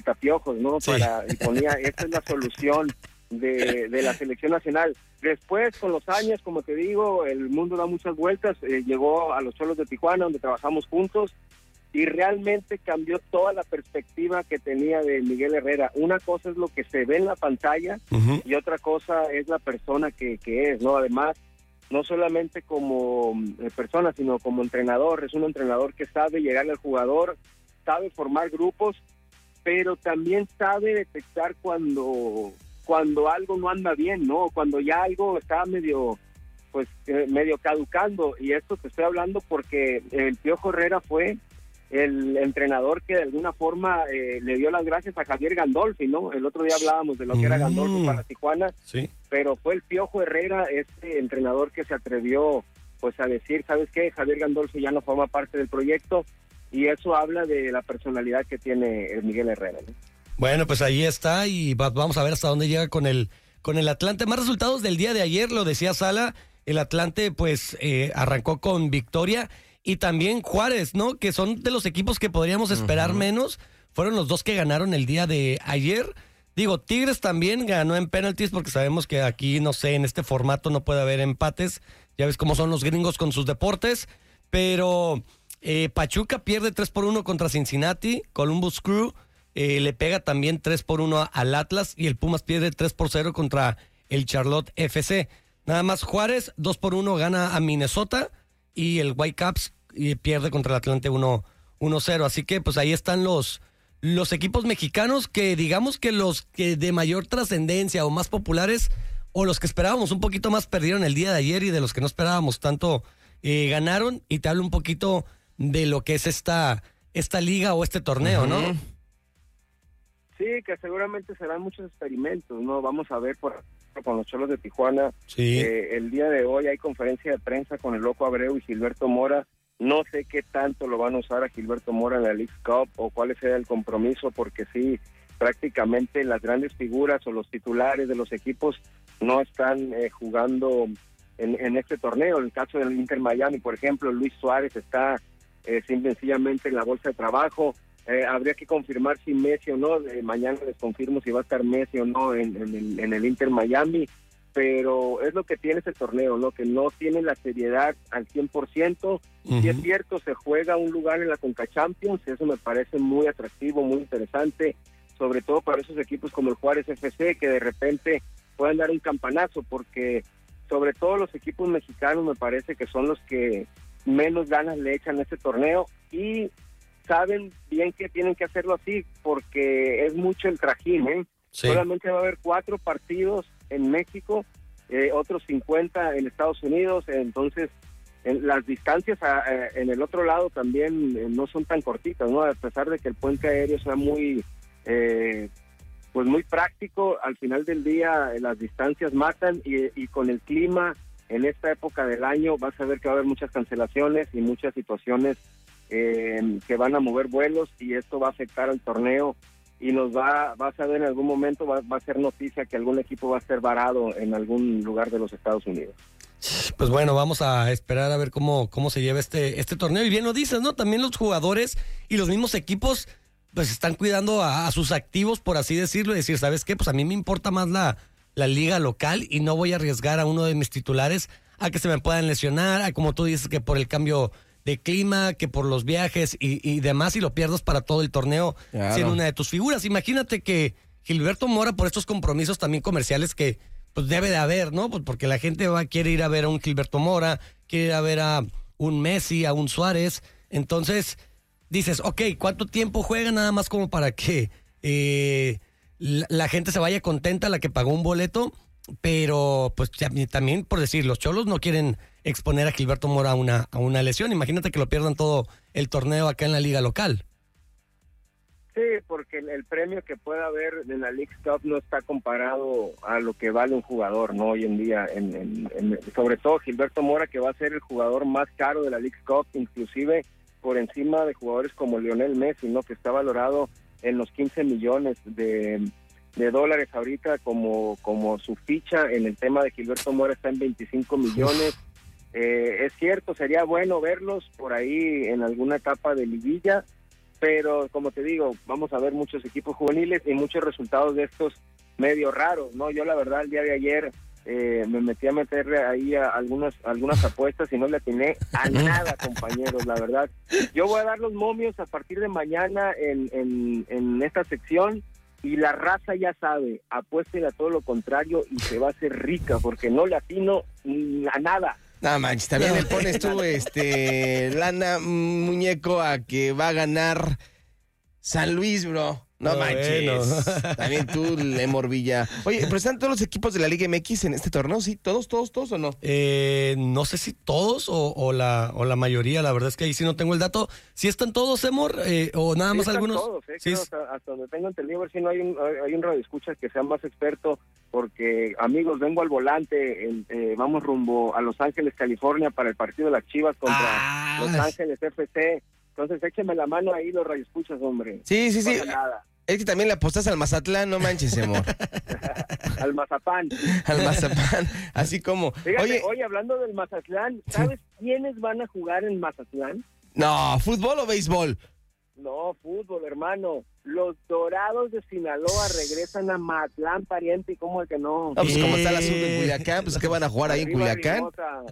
quitapiojos, ¿no? Sí. Y ponía, esta es la solución de la selección nacional. Después, con los años, como te digo, el mundo da muchas vueltas, llegó a los Cholos de Tijuana, donde trabajamos juntos, y realmente cambió toda la perspectiva que tenía de Miguel Herrera. Una cosa es lo que se ve en la pantalla, Uh-huh. y otra cosa es la persona que es, ¿no? Además, no solamente como persona, sino como entrenador. Es un entrenador que sabe llegarle al jugador, sabe formar grupos, pero también sabe detectar cuando algo no anda bien, ¿no? Cuando ya algo está medio caducando. Y esto te estoy hablando porque el Piojo Herrera fue el entrenador que de alguna forma le dio las gracias a Javier Gandolfi, ¿no? El otro día hablábamos de lo que era Gandolfi para Tijuana, sí, pero fue el Piojo Herrera, este entrenador que se atrevió pues a decir, ¿sabes qué? Javier Gandolfi ya no forma parte del proyecto, y eso habla de la personalidad que tiene el Miguel Herrera, ¿no? Bueno, pues ahí está, y vamos a ver hasta dónde llega con el Atlante. Más resultados del día de ayer, lo decía Sala, el Atlante pues arrancó con victoria. Y también Juárez, ¿no? Que son de los equipos que podríamos esperar menos. Fueron los dos que ganaron el día de ayer. Digo, Tigres también ganó en penaltis, porque sabemos que aquí, no sé, en este formato no puede haber empates. Ya ves cómo son los gringos con sus deportes. Pero Pachuca pierde 3-1 contra Cincinnati. Columbus Crew le pega también 3-1 al Atlas. Y el Pumas pierde 3-0 contra el Charlotte FC. Nada más Juárez 2-1 gana a Minnesota. Y el Whitecaps pierde contra el Atlante 1-0. Así que pues ahí están los equipos mexicanos, que digamos que los que de mayor trascendencia o más populares, o los que esperábamos un poquito más, perdieron el día de ayer, y de los que no esperábamos tanto ganaron. Y te hablo un poquito de lo que es esta liga o este torneo, ¿no? Sí, que seguramente serán muchos experimentos, ¿no? Vamos a ver con los Cholos de Tijuana. Sí. El día de hoy hay conferencia de prensa con el Loco Abreu y Gilberto Mora. No sé qué tanto lo van a usar a Gilberto Mora en la Leagues Cup, o cuál sea el compromiso, porque sí, prácticamente las grandes figuras o los titulares de los equipos no están jugando en este torneo. En el caso del Inter Miami, por ejemplo, Luis Suárez está sencillamente en la bolsa de trabajo. Habría que confirmar si Messi o no. Mañana les confirmo si va a estar Messi o no en el Inter Miami, pero es lo que tiene este torneo, ¿no? Que no tiene la seriedad al 100%. Si es cierto, se juega un lugar en la Conca Champions, eso me parece muy atractivo, muy interesante, sobre todo para esos equipos como el Juárez FC, que de repente puedan dar un campanazo, porque sobre todo los equipos mexicanos me parece que son los que menos ganas le echan a este torneo, y saben bien que tienen que hacerlo así, porque es mucho el trajín, ¿eh? Sí. Solamente va a haber 4 partidos en México, otros 50 en Estados Unidos, entonces las distancias en el otro lado también no son tan cortitas, ¿no? A pesar de que el puente aéreo sea muy práctico, al final del día las distancias matan, y con el clima en esta época del año vas a ver que va a haber muchas cancelaciones y muchas situaciones que van a mover vuelos, y esto va a afectar al torneo, y vas a ver en algún momento, va a ser noticia que algún equipo va a ser varado en algún lugar de los Estados Unidos. Pues bueno, vamos a esperar a ver cómo se lleva este torneo. Y bien lo dices, ¿no? También los jugadores y los mismos equipos pues están cuidando a sus activos, por así decirlo, y decir, ¿sabes qué? Pues a mí me importa más la liga local, y no voy a arriesgar a uno de mis titulares a que se me puedan lesionar, a como tú dices, que por el cambio de clima, que por los viajes y demás, y lo pierdas para todo el torneo, claro, siendo una de tus figuras. Imagínate que Gilberto Mora, por estos compromisos también comerciales que pues debe de haber, ¿no? Pues porque la gente quiere ir a ver a un Gilberto Mora, quiere ir a ver a un Messi, a un Suárez. Entonces dices, ok, ¿cuánto tiempo juega? Nada más como para que la gente se vaya contenta, la que pagó un boleto. Pero pues también, por decir, los Cholos no quieren exponer a Gilberto Mora a una lesión. Imagínate que lo pierdan todo el torneo acá en la liga local. Sí, porque el premio que pueda haber en la Leagues Cup no está comparado a lo que vale un jugador, ¿no? Hoy en día, sobre todo Gilberto Mora, que va a ser el jugador más caro de la Leagues Cup, inclusive por encima de jugadores como Lionel Messi, ¿no? Que está valorado en los 15 millones de dólares ahorita, como su ficha en el tema de Gilberto Mora está en 25 millones. Es cierto, sería bueno verlos por ahí en alguna etapa de liguilla, pero como te digo, vamos a ver muchos equipos juveniles y muchos resultados de estos medio raros, ¿no? Yo la verdad el día de ayer me metí a meterle ahí a algunas apuestas y no le atiné a nada, compañeros, la verdad. Yo voy a dar los momios a partir de mañana en esta sección, y la raza ya sabe, apuesten a todo lo contrario y se va a hacer rica, porque no le atino a nada. No manches, también le pones tú, lana, muñeco, a que va a ganar San Luis, bro. No manches. Bueno. También tú, Lemor Villa. Oye, ¿pero están todos los equipos de la Liga MX en este torneo? ¿Sí? ¿Todos o no? No sé si todos o la mayoría. La verdad es que ahí sí no tengo el dato. ¿Sí están todos, Emor? ¿O nada más algunos? Todos, sí, hasta donde tengo entendido, a ver si no hay un radioescucha que sea más experto, porque, amigos, vengo al volante, vamos rumbo a Los Ángeles, California, para el partido de las Chivas contra Los Ángeles FC. Entonces, échenme la mano ahí los radioescuchas, hombre. Sí. No pasa nada. Es que también le apostas al Mazatlán, no manches, amor. Al Mazapán. Al Mazapán, así como... Fíjate, oye, hablando del Mazatlán, ¿sabes quiénes van a jugar en Mazatlán? No, ¿fútbol o béisbol? No, fútbol, hermano. Los Dorados de Sinaloa regresan a Mazatlán, pariente, y cómo es que no. No, pues como está el asunto en Culiacán, pues ¿qué van a jugar ahí en Culiacán?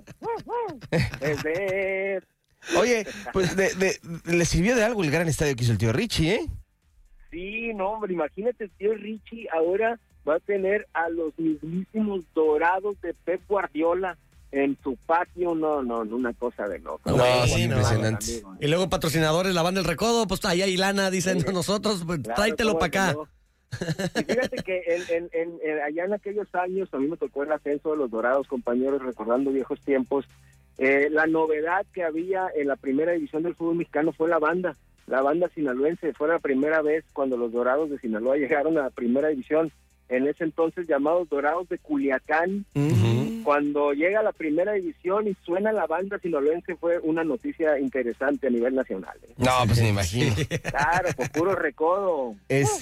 Oye, pues le sirvió de algo el gran estadio que hizo el tío Richie, ¿eh? Sí, no, hombre, imagínate, el tío Richie ahora va a tener a los mismísimos Dorados de Pep Guardiola en su patio. No, una cosa de loco. No, sí, impresionante. Y luego patrocinadores, la banda El Recodo, pues ahí hay lana, dicen nosotros, pues claro, tráetelo para acá. No. Y fíjate que allá en aquellos años, a mí me tocó el ascenso de los Dorados, compañeros, recordando viejos tiempos. La novedad que había en la primera división del fútbol mexicano fue la banda sinaloense. Fue la primera vez cuando los Dorados de Sinaloa llegaron a la primera división, en ese entonces llamados Dorados de Culiacán. Cuando llega a la primera división y suena la banda sinaloense, fue una noticia interesante a nivel nacional. No, pues me imagino. Claro, por puro recodo.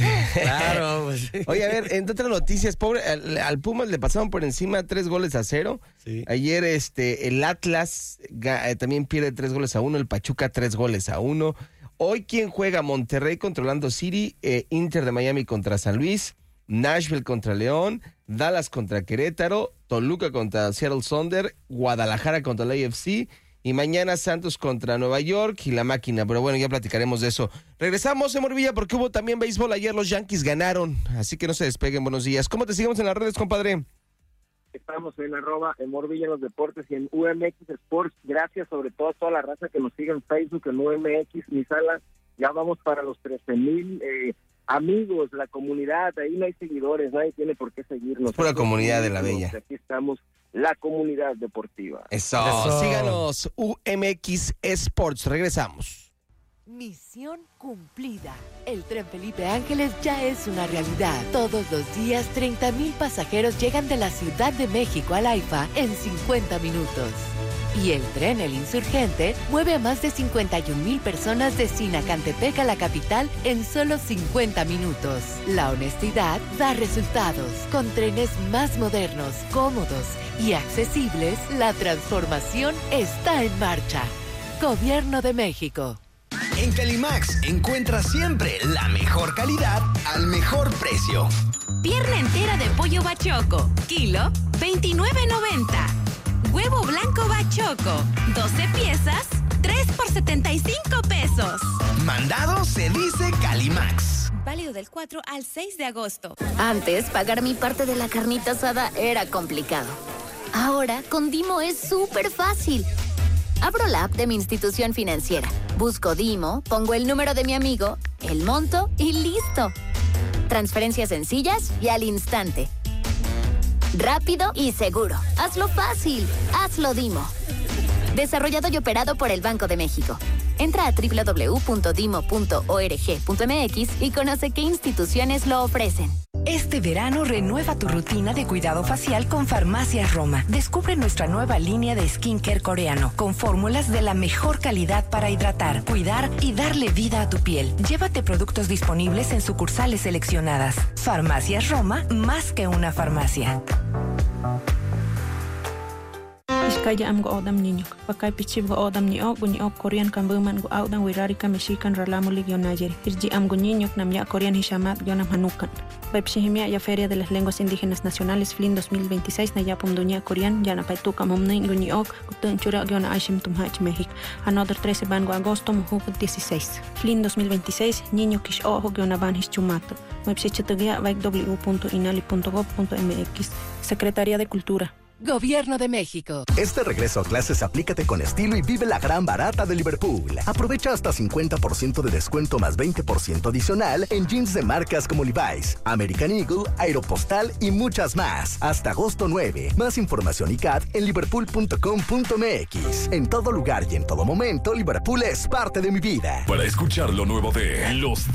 Claro, pues. Oye, a ver, entre otras noticias, pobre, al Pumas le pasaron por encima 3-0. Sí. Ayer el Atlas también pierde 3-1, el Pachuca 3-1. Hoy, ¿quién juega? Monterrey contra Orlando City, Inter de Miami contra San Luis, Nashville contra León, Dallas contra Querétaro, Toluca contra Seattle Sounders, Guadalajara contra la AFC, y mañana Santos contra Nueva York y la máquina. Pero bueno, ya platicaremos de eso. Regresamos, Emor Villa, porque hubo también béisbol. Ayer los Yankees ganaron, así que no se despeguen. Buenos días. ¿Cómo te seguimos en las redes, compadre? Estamos en @Emor Villa en los deportes y en UMX Sports. Gracias sobre todo a toda la raza que nos sigue en Facebook, en UMX, mi sala. Ya vamos para los 13,000 amigos, la comunidad. Ahí no hay seguidores, nadie tiene por qué seguirnos. Pura comunidad de la bella. Aquí estamos, la comunidad deportiva. Eso. Síganos, UMX Sports. Regresamos. Misión cumplida. El Tren Felipe Ángeles ya es una realidad. Todos los días 30,000 pasajeros llegan de la Ciudad de México al AIFA en 50 minutos. Y el tren El Insurgente mueve a más de 51,000 personas de Sinacantepec a la capital en solo 50 minutos. La honestidad da resultados. Con trenes más modernos, cómodos y accesibles, la transformación está en marcha. Gobierno de México. En Calimax encuentras siempre la mejor calidad al mejor precio. Pierna entera de pollo bachoco, kilo, $29.90. Huevo blanco bachoco, 12 piezas, 3 por $75. Mandado se dice Calimax. Válido del 4 al 6 de agosto. Antes, pagar mi parte de la carnita asada era complicado. Ahora, con Dimo es súper fácil. Abro la app de mi institución financiera, busco Dimo, pongo el número de mi amigo, el monto y listo. Transferencias sencillas y al instante. Rápido y seguro. Hazlo fácil. Hazlo Dimo. Desarrollado y operado por el Banco de México. Entra a www.dimo.org.mx y conoce qué instituciones lo ofrecen. Este verano renueva tu rutina de cuidado facial con Farmacias Roma. Descubre nuestra nueva línea de skincare coreano con fórmulas de la mejor calidad para hidratar, cuidar y darle vida a tu piel. Llévate productos disponibles en sucursales seleccionadas. Farmacias Roma, más que una farmacia. Kaya am go odam niño. Pakay pichib go odam ni ok Korean kan buman go audan wirari ka mexican ralamo ligyo nayeri. Irji am go niño nam ya Korean hishamat yo nam hanukan. Pepsihimia ya Feria de las Lenguas Indígenas Nacionales FLIN 2026 na yapum dunia Korean ya na paituka momne go ni ok kutun chura yo na aishim tumhach México. Another 13 bango agosto muhu 16. FLIN 2026 niño kish ojo yo na ban hischumato. Website www.inali.gov.mx. Secretaría de Cultura. Gobierno de México. Este regreso a clases aplícate con estilo y vive la gran barata de Liverpool. Aprovecha hasta 50% de descuento más 20% adicional en jeans de marcas como Levi's, American Eagle, Aeropostal y muchas más. Hasta agosto 9. Más información y CAT en liverpool.com.mx. En todo lugar y en todo momento, Liverpool es parte de mi vida. Para escuchar lo nuevo de Los